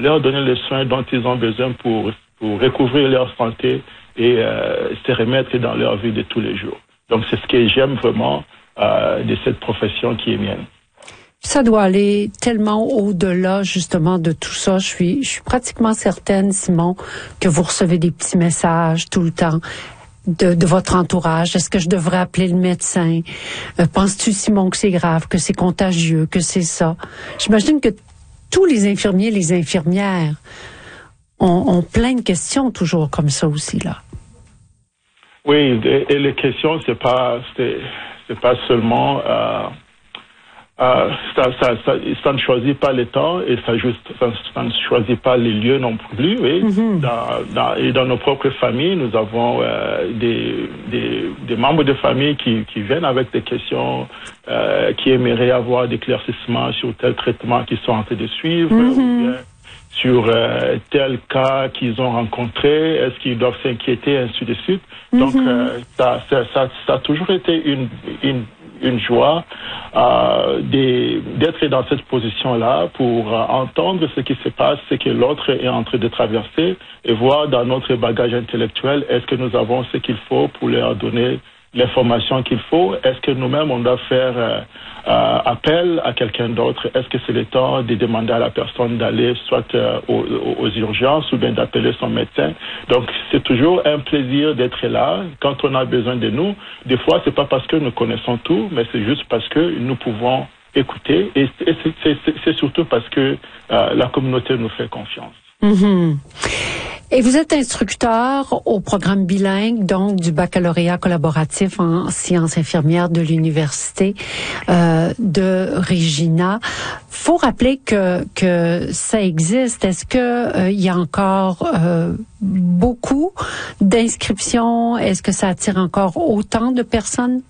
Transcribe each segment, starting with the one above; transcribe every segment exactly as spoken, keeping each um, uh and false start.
leur donner les soins dont ils ont besoin pour, pour recouvrir leur santé et euh, se remettre dans leur vie de tous les jours. Donc, c'est ce que j'aime vraiment euh, de cette profession qui est mienne. Ça doit aller tellement au-delà, justement, de tout ça. Je suis, je suis pratiquement certaine, Simon, que vous recevez des petits messages tout le temps de, de votre entourage. Est-ce que je devrais appeler le médecin? Euh, penses-tu, Simon, que c'est grave, que c'est contagieux, que c'est ça? J'imagine que tous les infirmiers et les infirmières ont, ont plein de questions toujours comme ça aussi, là. Oui, et, et les questions, c'est pas, c'est, c'est pas seulement... Euh, Euh, ça, ça, ça, ça ne choisit pas les temps et ça, juste, ça, ça ne choisit pas les lieux non plus. Oui. Mm-hmm. Dans, dans, et dans nos propres familles, nous avons euh, des, des, des membres de famille qui, qui viennent avec des questions, euh, qui aimeraient avoir des éclaircissements sur tel traitement qu'ils sont en train de suivre, mm-hmm. ou bien sur euh, tel cas qu'ils ont rencontré, est-ce qu'ils doivent s'inquiéter, ainsi de suite. Mm-hmm. Donc, euh, ça, ça, ça, ça a toujours été une, une une joie euh, d'être dans cette position-là pour euh, entendre ce qui se passe, ce que l'autre est en train de traverser et voir dans notre bagage intellectuel, est-ce que nous avons ce qu'il faut pour leur donner l'information qu'il faut? Est-ce que nous-mêmes, on doit faire euh, euh, appel à quelqu'un d'autre? Est-ce que c'est le temps de demander à la personne d'aller soit euh, aux, aux urgences ou bien d'appeler son médecin? Donc, c'est toujours un plaisir d'être là quand on a besoin de nous. Des fois, c'est pas parce que nous connaissons tout, mais c'est juste parce que nous pouvons écouter et, et c'est, c'est, c'est surtout parce que euh, la communauté nous fait confiance. Mm-hmm. Et vous êtes instructeur au programme bilingue, donc du baccalauréat collaboratif en sciences infirmières de l'université euh, de Regina. Faut rappeler que que ça existe. Est-ce que euh, il y a encore euh, beaucoup d'inscriptions? Est-ce que ça attire encore autant de personnes?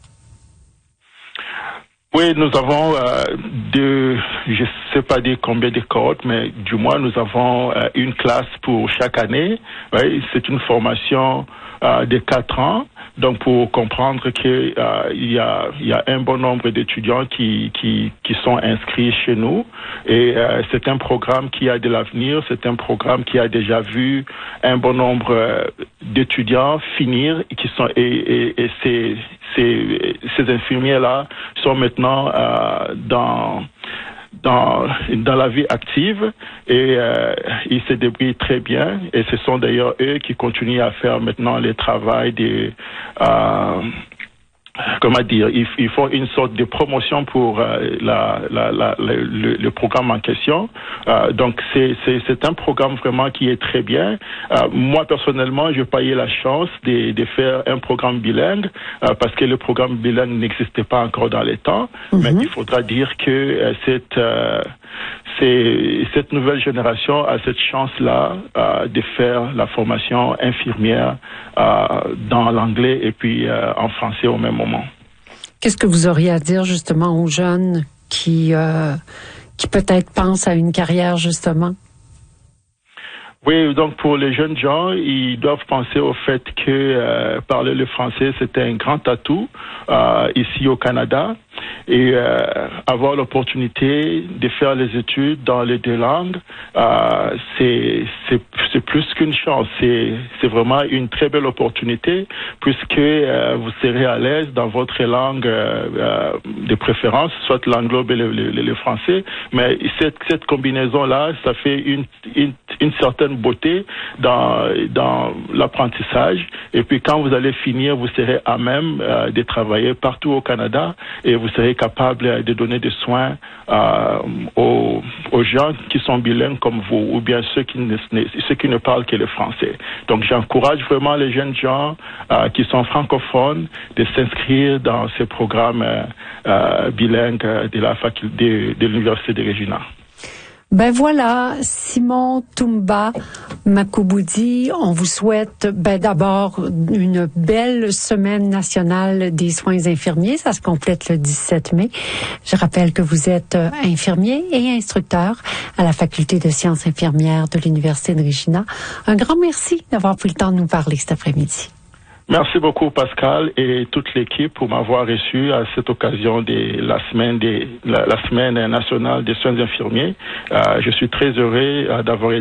Oui, nous avons euh, deux, je sais pas dire combien de cohortes, mais du moins nous avons euh, une classe pour chaque année. Oui, c'est une formation euh, de quatre ans. Donc pour comprendre que euh, il y a il y a un bon nombre d'étudiants qui qui qui sont inscrits chez nous et euh, c'est un programme qui a de l'avenir, c'est un programme qui a déjà vu un bon nombre euh, d'étudiants finir et qui sont et et, et ces ces ces infirmiers là sont maintenant euh, dans dans dans la vie active et euh, ils se débrouillent très bien et ce sont d'ailleurs eux qui continuent à faire maintenant le travail de euh, comment dire, ils, ils font une sorte de promotion pour euh, la, la, la, la, le, le programme en question. Euh, donc c'est, c'est, c'est un programme vraiment qui est très bien. Euh, moi personnellement, j'ai pas eu la chance de, de faire un programme bilingue euh, parce que le programme bilingue n'existait pas encore dans les temps. Mm-hmm. Mais il faudra dire que euh, cette euh, c'est cette nouvelle génération a cette chance-là euh, de faire la formation infirmière euh, dans l'anglais et puis euh, en français au même moment. Qu'est-ce que vous auriez à dire justement aux jeunes qui euh, qui peut-être pensent à une carrière justement? Oui, donc pour les jeunes gens, ils doivent penser au fait que euh, parler le français, c'est un grand atout euh, ici au Canada. Et euh, avoir l'opportunité de faire les études dans les deux langues, euh, c'est, c'est, c'est plus qu'une chance. C'est, c'est vraiment une très belle opportunité puisque euh, vous serez à l'aise dans votre langue euh, euh, de préférence, soit l'anglo ou le, le, le français. Mais cette, cette combinaison-là, ça fait une, une, une certaine beauté dans, dans l'apprentissage. Et puis quand vous allez finir, vous serez à même euh, de travailler partout au Canada et vous serez capable de donner des soins euh, aux, aux gens qui sont bilingues comme vous ou bien ceux qui ne, ceux qui ne parlent que le français. Donc j'encourage vraiment les jeunes gens euh, qui sont francophones de s'inscrire dans ces programmes euh, euh, bilingues de la faculté de, de l'Université de Regina. Ben voilà, Simon Toumba Makouboudi, on vous souhaite ben d'abord une belle semaine nationale des soins infirmiers. Ça se complète le dix-sept mai. Je rappelle que vous êtes infirmier et instructeur à la Faculté de sciences infirmières de l'Université de Regina. Un grand merci d'avoir pris le temps de nous parler cet après-midi. Merci beaucoup Pascal et toute l'équipe pour m'avoir reçu à cette occasion de la semaine de la, la semaine nationale des soins infirmiers. Euh, je suis très heureux euh, d'avoir été